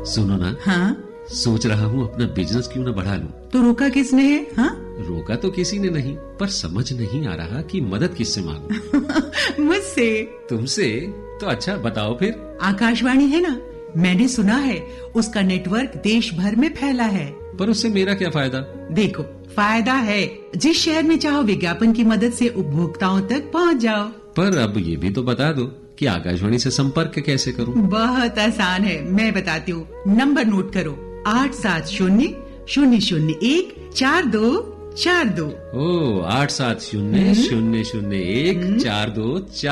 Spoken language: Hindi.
सुनो ना। हाँ? सोच रहा हूँ अपना बिजनेस क्यों ना बढ़ा लूं। तो रोका किसने है? हाँ? रोका तो किसी ने नहीं, पर समझ नहीं आ रहा कि मदद किससे मांगूं। मुझसे। तुमसे? तो अच्छा बताओ फिर। आकाशवाणी है ना, मैंने सुना है उसका नेटवर्क देश भर में फैला है। पर उससे मेरा क्या फायदा? देखो, फायदा है। जिस शहर में चाहो विज्ञापन की मदद से उपभोक्ताओं तक पहुंच जाओ। पर अब ये भी तो बता दो कि आकाशवाणी से संपर्क कैसे करूं? बहुत आसान है, मैं बताती हूँ। नंबर नोट करो, 870-001-4242। ओ 870-001-4242।